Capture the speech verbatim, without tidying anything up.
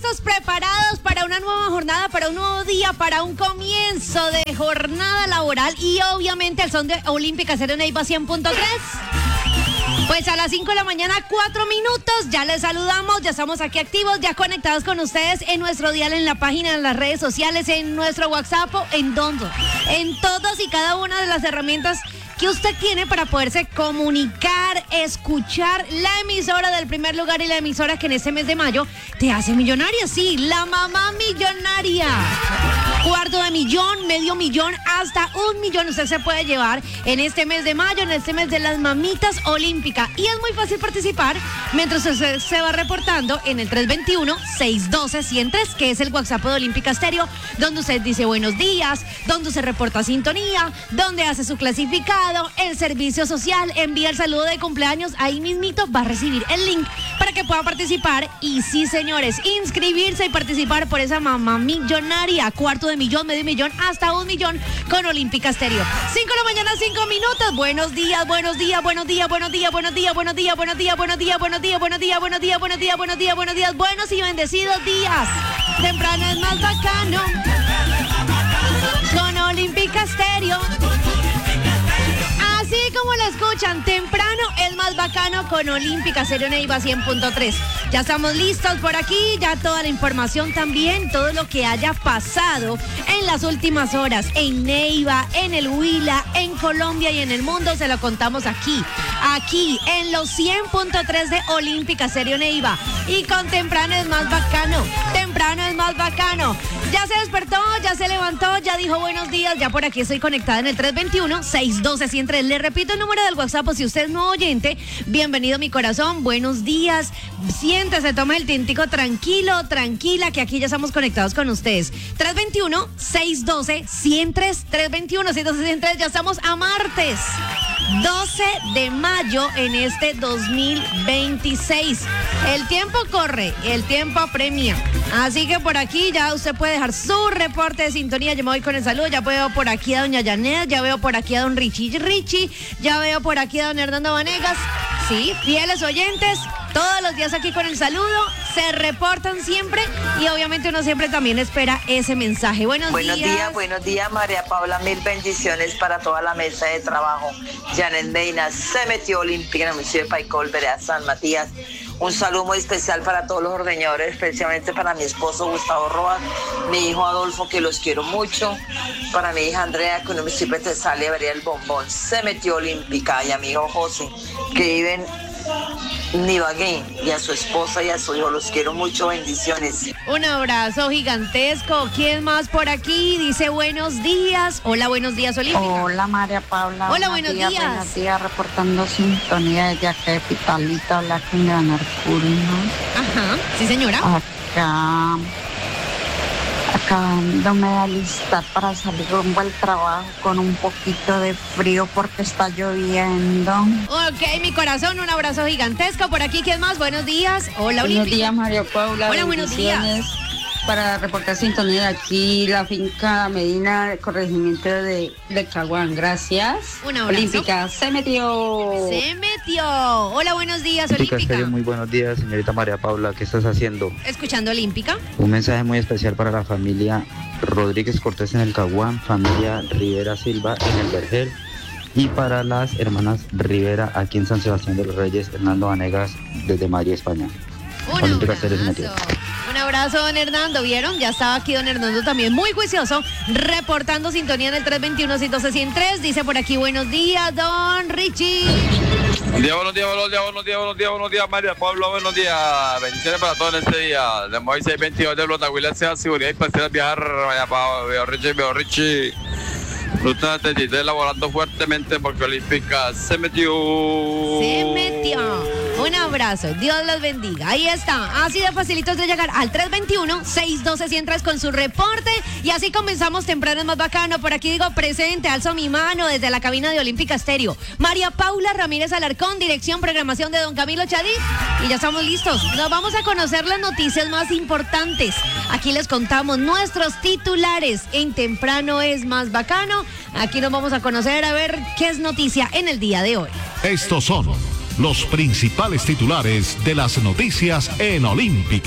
listos, preparados para una nueva jornada, para un nuevo día, para un comienzo de jornada laboral y obviamente el son de Olímpica Estéreo Neiva cien punto tres. Pues a las cinco de la mañana, cuatro minutos, ya les saludamos, ya estamos aquí activos, ya conectados con ustedes en nuestro dial, en la página, en las redes sociales, en nuestro WhatsApp, en donde, en todas y cada una de las herramientas que usted tiene para poderse comunicar, escuchar la emisora del primer lugar y la emisora que en este mes de mayo te hace millonaria, sí, la mamá millonaria. Cuarto de millón, medio millón, hasta un millón usted se puede llevar en este mes de mayo, en este mes de las mamitas olímpicas. Y es muy fácil participar mientras usted se va reportando en el tres veintiuno, seiscientos doce, ciento tres, que es el WhatsApp de Olímpica Estéreo, donde usted dice buenos días, donde se reporta sintonía, donde hace su clasificado, el servicio social, envía el saludo de cumpleaños, ahí mismito va a recibir el link para que pueda participar. Y sí, señores, inscribirse y participar por esa mamá millonaria, cuarto de millón, medio millón, hasta un millón con Olímpica Estéreo. cinco de la mañana, cinco minutos. Buenos días, buenos días, buenos días, buenos días, buenos días, buenos días, buenos días, buenos días, buenos días, buenos días, buenos días, buenos días, buenos días, buenos días, buenos y bendecidos días. Temprano es más bacano con Olímpica Estéreo. Así como lo escuchan, temprano es más bacano con Olímpica Estéreo Neiva cien punto tres. Ya estamos listos por aquí, ya toda la información también, todo lo que haya pasado en las últimas horas en Neiva, en el Huila, en Colombia y en el mundo, se lo contamos aquí, aquí en los cien punto tres de Olímpica Estéreo Neiva. Y con temprano es más bacano, temprano es más bacano. Ya se despertó, ya se levantó, ya dijo buenos días, ya por aquí estoy conectada en el tres veintiuno, seiscientos doce, ciento tres. Le repito el número del WhatsApp, pues si usted es nuevo oyente, bienvenido mi corazón, buenos días, siéntese, toma el tintico tranquilo, tranquila, que aquí ya estamos conectados con ustedes. tres veintiuno, seiscientos doce, ciento tres, tres veintiuno, seiscientos doce, ciento tres, ya estamos a martes doce de mayo en este dos mil veintiséis. El tiempo corre, el tiempo apremia. Así que por aquí ya usted puede dejar su reporte de sintonía. Yo me voy con el saludo. Ya veo por aquí a doña Janet, ya veo por aquí a don Richie Richie, ya veo por aquí a don Hernando Vanegas. Sí, fieles oyentes, todos los días aquí con el saludo, se reportan siempre y obviamente uno siempre también espera ese mensaje. Buenos, buenos días. Buenos días, buenos días, María Paula, mil bendiciones para toda la mesa de trabajo. Janet Medina se metió olímpica en el municipio de Paicol, vereda San Matías. Un saludo muy especial para todos los ordeñadores, especialmente para mi esposo Gustavo Roa, mi hijo Adolfo, que los quiero mucho, para mi hija Andrea, que en el municipio de Tesalia, vereda El Bombón, se metió olímpica, y a mi hijo José, que vive en Nibagué, y a su esposa y a su hijo, los quiero mucho, bendiciones. Un abrazo gigantesco. ¿Quién más por aquí? Dice buenos días. Hola, buenos días, Olímpica. Hola, María Paula. Hola, buenos días. días. Buenos días, reportando sintonía desde acá de Pitalita, habla con Gran Arturo, ¿no? Ajá, sí, señora. Acá, acabándome de alistar para salir rumbo al trabajo con un poquito de frío porque está lloviendo. Ok, mi corazón, un abrazo gigantesco. Por aquí, ¿quién más? Buenos días. Hola, Olímpica. Buenos días, María Paula. Hola, buenos días. Para reportar sintonía aquí, la finca Medina, corregimiento de, de Caguán. Gracias. Un abrazo. Olímpica, se metió. Se metió. Hola, buenos días, Olímpica. Olímpica. Muy buenos días, señorita María Paula. ¿Qué estás haciendo? Escuchando Olímpica. Un mensaje muy especial para la familia Rodríguez Cortés en el Caguán, familia Rivera Silva en el Vergel, y para las hermanas Rivera aquí en San Sebastián de los Reyes, Hernando Vanegas desde Madrid, España. Un Olímpica abrazo. Un abrazo, don Hernando. ¿Vieron? Ya estaba aquí don Hernando también, muy juicioso, reportando sintonía en el tres veintiuno, ciento doce, ciento tres. Dice por aquí, buenos días, don Richie. Buenos días, buenos días, buenos días, buenos días, buenos días, buenos días, María Pablo, buenos días. Bendiciones para todos en este día. De Moisés seis veintidós de Blotahuila, sea seguridad y placer viajar. María Pablo, veo Richie, veo Richie. Ruta treinta y tres elaborando fuertemente porque Olímpica se metió. Se metió. Un abrazo. Dios los bendiga. Ahí está. Así de facilitos de llegar al tres veintiuno, seiscientos doce, ciento tres con su reporte. Y así comenzamos temprano, es más bacano. Por aquí digo presente, alzo mi mano desde la cabina de Olímpica Estéreo. María Paula Ramírez Alarcón, dirección, programación de don Camilo Chadí. Y ya estamos listos. Nos vamos a conocer las noticias más importantes. Aquí les contamos nuestros titulares en Temprano es más bacano. Aquí nos vamos a conocer a ver qué es noticia en el día de hoy. Estos son los principales titulares de las noticias en Olímpica.